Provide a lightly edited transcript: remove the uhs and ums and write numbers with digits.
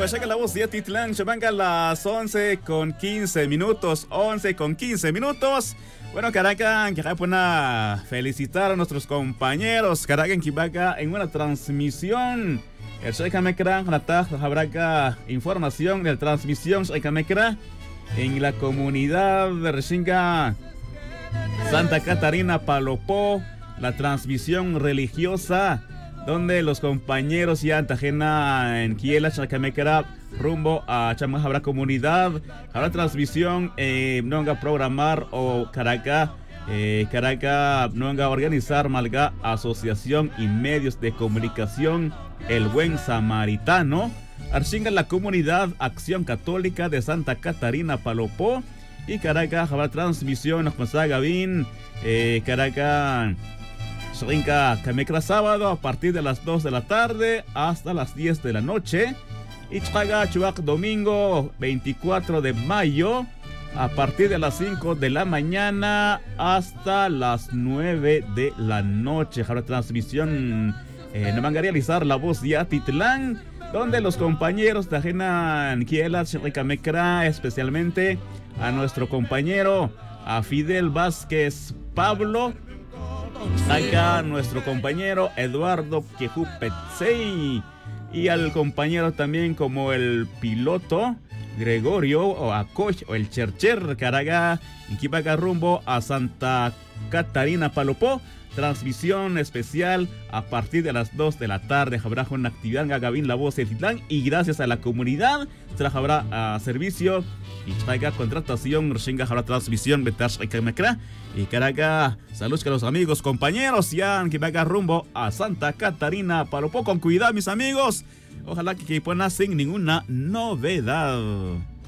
Huachaca la voz de Titlán, Chabanga a las 11:15, 11:15. Bueno, Caracas, que pone felicitar a nuestros compañeros, Caracas, que vaca en una transmisión. El Shakamekra, habrá información de la transmisión Shakamekra en la comunidad de Reshinga Santa Catarina Palopó, la transmisión religiosa, donde los compañeros ya Tajena en Kiela, Chacamecra, rumbo a Chamas habrá comunidad, habrá transmisión, no van a programar o Caracas, no van a organizar Malga Asociación y Medios de Comunicación El Buen Samaritano, Archinga la comunidad Acción Católica de Santa Catarina Palopó y Caracas habrá transmisión, nos pasa Gavín, Caracas. Rinca Camecra sábado a partir de las 2 de la tarde hasta las 10 de la noche. Y Chaga Chuac domingo 24 de mayo a partir de las 5 de la mañana hasta las 9 de la noche. Habrá transmisión, nos van a realizar la voz de Atitlán, donde los compañeros de Ajena Kiela Camecra, especialmente a nuestro compañero a Fidel Vázquez Pablo. Acá nuestro compañero Eduardo Quejupetsey y al compañero también como el piloto Gregorio o Acoch o el Chercher Caraga en Quipaca rumbo a Santa Catarina Palopó. Transmisión especial a partir de las 2 de la tarde. Habrá una actividad en Gavín La Voz de Titlán y gracias a la comunidad habrá servicio y traiga contratación. Reshinga habrá transmisión Betash Camecra y Caraga. Saludos a los amigos, compañeros, ya que vaga rumbo a Santa Catarina Palopó. Con cuidado, mis amigos. Ojalá que puedan sin ninguna novedad.